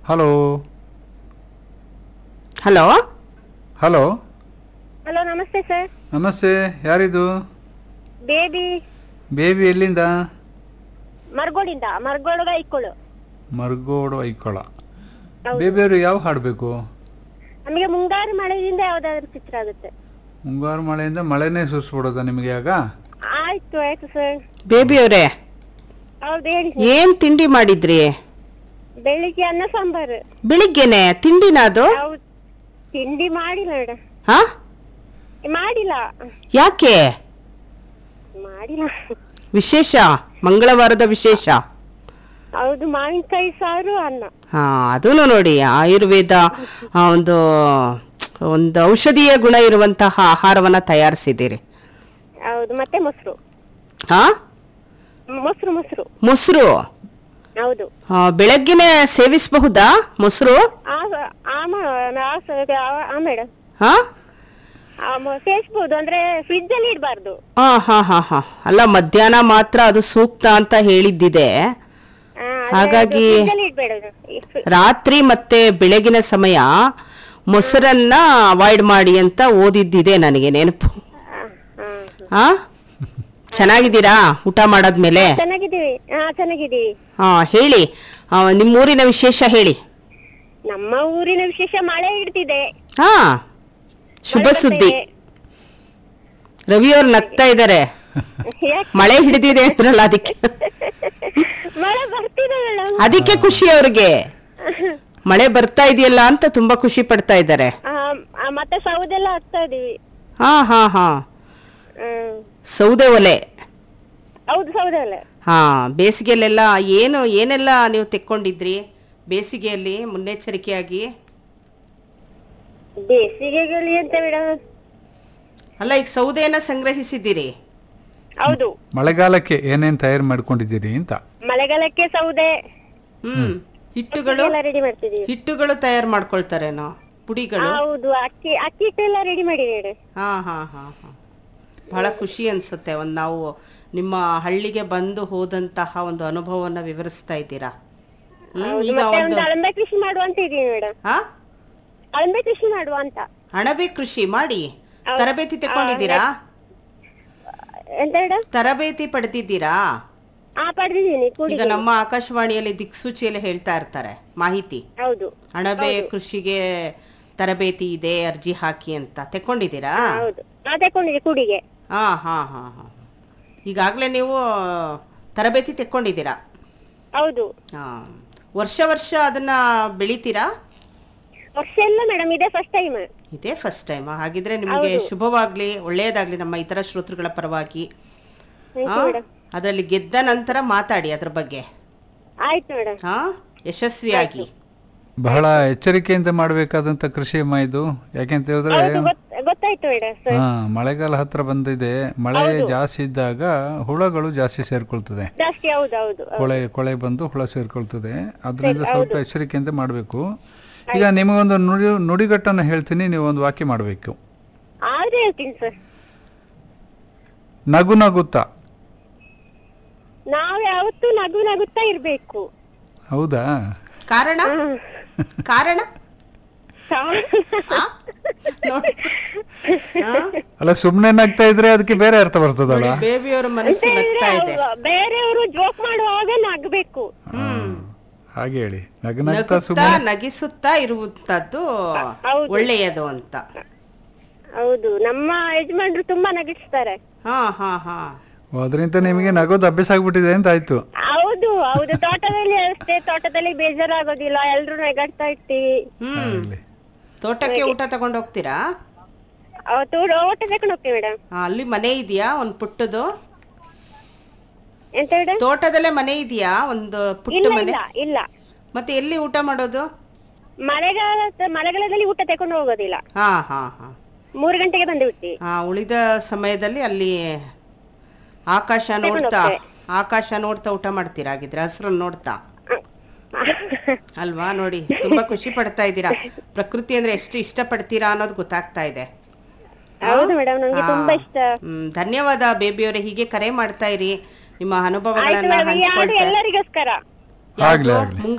Hello hello hello hello ನಮಸ್ತೆ sir. ನಮಸ್ತೆ, ಯಾರಿದು? ಬೇಬಿ ಬೇಬಿ ಎಲ್ಲಿಂದ? ಮರ್ಗೋಳಗ ಇಕ್ಕೊಳ್ಳು. ಮರ್ಗೋಡು ಐಕೊಳ. ಹೌದು. ಬೇಬಿಯವರು ಯಾವ ಹಾಡಬೇಕು? ನಮಗೆ ಮುಂಗಾರು ಮಳೆಯಿಂದ ಯಾವ್ದಾದ್ರು ಚಿತ್ರ ಆಗುತ್ತೆ. ಮುಂಗಾರು ಮಳೆಯಿಂದ ಮಳೆನೇ ಸುರಿಸ್ಬಿಡೋದ ನಿಮಗೆ ಆಗ? ಆಯ್ತು ಆಯ್ತು ಸರ್. ಬೇಬಿ ಅವರೇ, ಹೌದು ಹೇಳಿ sir. ಏನ್ ತಿಂಡಿ ಮಾಡಿದ್ರಿ? ಬೆಳಿಗ್ಗೆ ಅನ್ನ ಸಾಂಬಾರು. ಬೆಳಿಗ್ಗೆನೆ ತಿಂಡಿನ ಅದು? ಹೌದು. ತಿಂಡಿ ಮಾಡಿಲ್ಲ ಮೇಡಮ್. ಹಾ, ಮಾಡಿಲ್ಲ ಯಾಕೆ? ಮಾಡಿಲ್ಲ. ವಿಶೇಷ, ಮಂಗಳವಾರದ ವಿಶೇಷ. ಹೌದು, ಮಾವಿನಕಾಯಿ ಸಾರು ಅನ್ನ. ಹಾ, ಅದನ್ನು ನೋಡಿ ಆಯುರ್ವೇದ ಒಂದು ಒಂದು ಔಷಧೀಯ ಗುಣ ಇರುವಂತಹ ಆಹಾರವನ್ನ ತಯಾರಿಸಿದ್ದೀರಿ. ಹೌದು, ಮತ್ತೆ ಮೊಸರು. ಹಾ, ಮೊಸರು. ಮೊಸರು ಹೌದು. ಬೆಳಗ್ಗೆನೆ ಸೇವಿಸಬಹುದಾ ಮೊಸರು? ಮೇಡಮ್ ಹಾ, ಸೇರಿಸಬಹುದು, ಅಂದ್ರೆ ಫ್ರಿಜ್ ಅಲ್ಲಿ ಇಡಬಾರ್ದು. ಹಾ ಹಾ ಹಾ ಹಾ, ಅಲ್ಲ ಮಧ್ಯಾಹ್ನ ಮಾತ್ರ ಅದು ಸೂಕ್ತ ಅಂತ ಹೇಳಿದ್ದಿದೆ. ಹಾಗಾಗಿ ರಾತ್ರಿ ಮತ್ತೆ ಬೆಳಗಿನ ಸಮಯ ಮೊಸರನ್ನ ಅವಾಯ್ಡ್ ಮಾಡಿ ಅಂತ ಓದಿದ್ದಿದೆ ನನಗೆ ನೆನಪು. ಹಾ, ಚೆನ್ನಾಗಿದ್ದೀರಾ ಊಟ ಮಾಡಾದ್ಮೇಲೆ? ಚೆನ್ನಾಗಿದ್ದೀವಿ. ಹಾ, ಹೇಳಿ ನಿಮ್ಮೂರಿನ ವಿಶೇಷ ಹೇಳಿ. ನಮ್ಮ ಊರಿನ ವಿಶೇಷ ಮಳೆ ಹಿಡ್ತಿದೆ. ಹಾ, ಶುಭ ಸುದ್ದಿ. ರವಿಯವ್ರು ನಗ್ತಾ ಇದ್ದಾರೆ. ಮಳೆ ಹಿಡಿದಿದೆ ಅಂದ್ರಲ್ಲ ಅದಕ್ಕೆ. ಮಳೆ ಬರ್ತಿದೆ ಮೇಡಮ್. ಅದಕ್ಕೆ ಖುಷಿ ಅವ್ರಿಗೆ. ಮಳೆ ಬರ್ತಾ ಇದೆಯಲ್ಲ ಅಂತ ತುಂಬಾ ಖುಷಿ ಪಡ್ತಾ ಇದ್ದಾರೆ. ಮತ್ತೆ ಸೌದೆಲ್ಲ ಹಾಕ್ತಾ ಇದೀವಿ. ಹಾ ಹಾ ಹಾ, ಸೌದೆ ಒಲೆ. ಹೌದು, ಸೌದೆ ಒಲೆ. ಹಾ, ಬೇಸಿಗೆಯಲ್ಲೆಲ್ಲ ಏನೆಲ್ಲ ನೀವು ತೆಕ್ಕೊಂಡಿದ್ರಿ ಬೇಸಿಗೆಯಲ್ಲಿ ಮುನ್ನೆಚ್ಚರಿಕೆಯಾಗಿ? ಬೇಸಿಗೆಯಲ್ಲಿ ಅಂತ ಮೇಡಮ್? ಅಲ್ಲ, ಈಗ ಸೌದೆಯನ್ನ ಸಂಗ್ರಹಿಸಿದ್ದೀರಿ. ಹೌದು. ಮಳೆಗಾಲಕ್ಕೆ ಏನೇನ್ ತಯಾರು ಮಾಡ್ಕೊಂಡಿದ್ದೀರಿ ಅಂತ? ಮಳೆಗಾಲಕ್ಕೆ ಸೌದೆ, ಹಿಟ್ಟುಗಳು ರೆಡಿ ಮಾಡ್ತಿದೀವಿ. ಹಿಟ್ಟುಗಳು ತಯಾರು ಮಾಡ್ಕೊಳ್ತಾರೇನೋ, ಪುಡಿಗಳು? ಹೌದು, ಅಕ್ಕಿ ಹಿಟ್ಟೆಲ್ಲ ರೆಡಿ ಮಾಡಿದ್ದೀವಿ. ಹಾ ಹಾ ಹಾ ಹಾ, ಬಹಳ ಖುಷಿ ಅನ್ಸುತ್ತೆ. ನಾವು ನಿಮ್ಮ ಹಳ್ಳಿಗೆ ಬಂದು ಹೋದಂತಹ ಒಂದು ಅನುಭವವನ್ನ ವಿವರಿಸ್ತಾ ಇದ್ದೀರಾ. ಈಗ ಒಂದು ಅಣಬೆ ಕೃಷಿ ಮಾಡುವ ಅಂತ ಇದೀವಿ ಮೇಡಮ್. ಅಣಬೆ ಕೃಷಿ ಮಾಡುವ ಅಂತ. ಅಣಬೆ ಕೃಷಿ ಮಾಡಿ ತರಬೇತಿ ತಗೊಂಡಿದ್ದೀರಾ? ಎಂತ ಮೇಡಮ್? ತರಬೇತಿ ಪಡೆದಿದ್ದೀರಾ? ಪಡೆದಿದ್ದೀನಿ. ಈಗ ನಮ್ಮ ಆಕಾಶವಾಣಿಯಲ್ಲಿ ದಿಕ್ಸೂಚಿಯಲ್ಲಿ ಹೇಳ್ತಾ ಇರ್ತಾರೆ ಮಾಹಿತಿ. ಹೌದು. ಅಣಬೆ ಕೃಷಿಗೆ ತರಬೇತಿ ಇದೆ, ಅರ್ಜಿ ಹಾಕಿ ಅಂತ. ತೆಕ್ಕೊಂಡಿದ್ದೀರಾ? ಹೌದು, ತಗೊಂಡಿದ್ದೀವಿ ಕೂಡಿಗೆ. ಹಾ ಹಾ ಹಾ ಹಾ, ಈಗಾಗ್ಲೇ ನೀವು ತರಬೇತಿ ತೆಕ್ಕೊಂಡಿದ್ದೀರಾ? ಹೌದು. ಹಾ, ವರ್ಷ ಅದನ್ನ ಬೆಳಿತೀರಾ? ವರ್ಷ ಎಲ್ಲ ಮೇಡಮ್, ಇದೇ ಫಸ್ಟ್ ಟೈಮ್. ಇದೇ ಫಸ್ಟ್ ಟೈಮ್. ಹಾಗಿದ್ರೆ ನಿಮಗೆ ಶುಭವಾಗ್ಲಿ, ಒಳ್ಳೆಯದಾಗ್ಲಿ ನಮ್ಮ ಇತರ ಶ್ರೋತೃಗಳ ಪರವಾಗಿ. ಅದರಲ್ಲಿ ಗೆದ್ದ ನಂತರ ಮಾತಾಡಿ ಅದ್ರ ಬಗ್ಗೆ. ಆಯ್ತು ಮೇಡಮ್. ಹಾ, ಯಶಸ್ವಿಯಾಗಿ. ಬಹಳ ಎಚ್ಚರಿಕೆಯಿಂದ ಮಾಡಬೇಕಾದಂತ ಕೃಷಿ ಅಮ್ಮ ಇದು. ಯಾಕೆಂತ ಹೇಳಿದ್ರೆ ಗೊತ್ತಾಯ್ತು ಮೇಡಮ್. ಮಳೆಗಾಲ ಹತ್ರ ಬಂದಿದೆ. ಮಳೆ ಜಾಸ್ತಿ ಇದ್ದಾಗ ಹುಳಗಳು ಜಾಸ್ತಿ ಸೇರ್ಕೊಳ್ತದೆ. ಕೊಳೆ ಬಂದು ಹುಳ ಸೇರ್ಕೊಳ್ತದೆ. ಅದರಿಂದ ಸ್ವಲ್ಪ ಎಚ್ಚರಿಕೆಯಿಂದ ಮಾಡಬೇಕು. ಈಗ ನಿಮಗೊಂದು ನುಡಿಗಟ್ಟನ್ನು ಹೇಳ್ತೀನಿ, ನೀವು ಒಂದು ವಾಕ್ಯ ಮಾಡಬೇಕು. ನಗು ನಗುತ್ತಾ. ನಾವು ಯಾವತ್ತೂ ನಗುತ್ತಾ ಇರ್ಬೇಕು. ಹೌದಾ? ಕಾರಣ ಅಲ್ಲ, ಸುಮ್ನೆ ನಗ್ತಾ ಇದ್ರೆ ಅದಕ್ಕೆ ಬೇರೆ ಅರ್ಥ ಬರ್ತದಲ್ಲ. ಬೇಬಿಯವರ ಮನಸ್ಸು ನಗ್ತಾ ಇದೆ. ಬೇರೆಯವರು ಜೋಕ್ ಮಾಡುವಾಗ ನಗಬೇಕು. ಹಾಗೆ ಹೇಳಿ. ನಗಿಸುತ್ತಾ ಇರುವಂತದ್ದು ಒಳ್ಳೆಯದು ಅಂತ. ಹೌದು, ನಮ್ಮ ಯಜಮಾನ್ರು ತುಂಬಾ ನಗಿಸ್ತಾರೆ. ಹಾ ಹಾ ಹಾ, ಅದರಿಂದ ನಿಮಗೆ ನಗೋದು ಅಭ್ಯಾಸ ಆಗ್ಬಿಟ್ಟಿದೆ ಅಂತ ಆಯ್ತು. ಹೌದು. ತೋಟದಲ್ಲಿ ಅಷ್ಟೇ, ತೋಟದಲ್ಲಿ ಬೇಜಾರಾಗೋದಿಲ್ಲ, ಎಲ್ರು ನಗಾಡ್ತಾ ಇರ್ತೀವಿ. ತೋಟಕ್ಕೆ ಊಟ ತಗೊಂಡು ಹೋಗ್ತೀರಾ? ಊಟ ತಗೊಂಡು ಹೋಗ್ತೀವಿ ಮೇಡಮ್. ಅಲ್ಲಿ ಮನೆ ಇದೆಯಾ ಒಂದು ಪುಟ್ಟದು? ಎಂತ ಮೇಡಮ್? ತೋಟದಲ್ಲೇ ಮನೆ ಇದೆಯಾ ಒಂದು ಪುಟ್ಟ ಮನೆ? ಇಲ್ಲ. ಮತ್ತೆ ಎಲ್ಲಿ ಊಟ ಮಾಡೋದು? ಮಳೆಗಾಲದಲ್ಲಿ ಊಟ ತಗೊಂಡು ಹೋಗೋದಿಲ್ಲ. ಹಾ ಹಾ ಹಾ, 3 ಗಂಟೆಗೆ ಬಂದು ಬಿಡ್ತೀವಿ. ಉಳಿದ ಸಮಯದಲ್ಲಿ ಅಲ್ಲಿ ಆಕಾಶ ನೋಡ್ತಾ ಊಟ ಮಾಡ್ತೀರಾ? ಹಾಗಿದ್ರೆ ಹಸ್ರನ್ನ ನೋಡ್ತಾ ಅಲ್ವಾ? ನೋಡಿ, ತುಂಬಾ ಖುಷಿ ಪಡ್ತಾ ಇದ್ದೀರಾ. ಪ್ರಕೃತಿ ಅಂದ್ರೆ ಎಷ್ಟು ಇಷ್ಟ ಪಡ್ತೀರಾ ಅನ್ನೋದು ಗೊತ್ತಾಗ್ತಾ ಇದೆ. ಹೌದು ಮೇಡಮ್, ನನಗೆ ತುಂಬಾ ಇಷ್ಟ. ಧನ್ಯವಾದ ಬೇಬಿಯವರೇ. ಹೀಗೆ ಕರೆ ಮಾಡ್ತಾ ಇರಿ, ನಿಮ್ಮ ಅನುಭವಗಳನ್ನ ಹಂಚಿಕೊಳ್ತಾ. ಎಲ್ಲರಿಗೋಸ್ಕರ. ಆಗ್ಲಿ ಆಗ್ಲಿ.